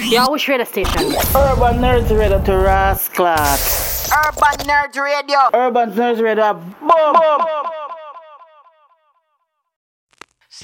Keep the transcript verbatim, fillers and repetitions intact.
Yeah, which radio station? Urban Nerds Radio to Rasclat. Urban Nerd Radio. Urban Nerds Radio. Boom! Boom!